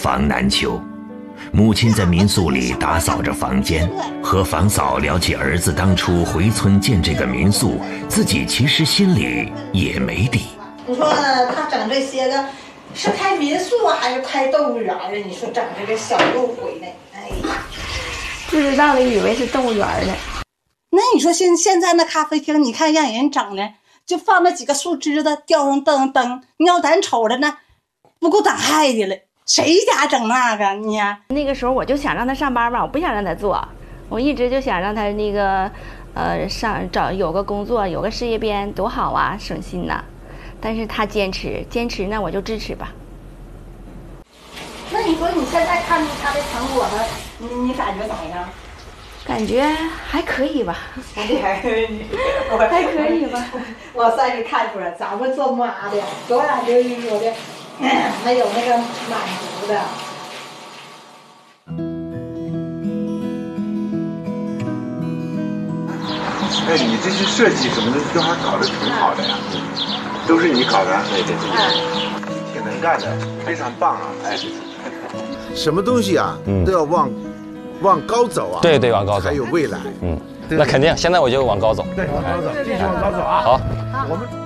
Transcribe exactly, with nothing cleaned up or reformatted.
房难求。母亲在民宿里打扫着房间，和房嫂聊起儿子当初回村建这个民宿，自己其实心里也没底。 你说他整这些个，是开民宿啊，还是开动物园啊？你说整这个小路回来，哎呀， 不知道的以为是动物园呢。 那你说现现在那咖啡厅，你看让人整的，就放那几个树枝子，吊上灯灯，你要咱瞅着呢，不够胆害的了。谁家整那个你呀？ 那个时候我就想让他上班嘛，我不想让他做，我一直就想让他那个，呃，上找有个工作，有个事业编，多好啊，省心呐。但是他坚持，坚持那我就支持吧。 那你说你现在看着他的成果呢，你你感觉咋样？ 感觉还可以吧， 还可以， 还可以吧。 我算是看出来，咱们做妈的，多少就有的。没有那个满足的。 哎，你这些设计什么的都还搞得挺好的呀，都是你搞的？对对对，挺能干的，非常棒啊！哎，什么东西啊，嗯、都要往往高走啊。 对对，往高走， 还有未来。 嗯，那肯定，现在我就往高走。 对，往高走，继续往高走啊！ 好， 我们。